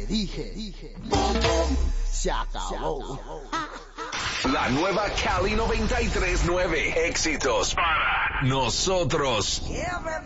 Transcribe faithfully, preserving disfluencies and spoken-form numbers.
dije, dije, se acabó. La nueva Cali noventa y tres nueve. Éxitos para nosotros.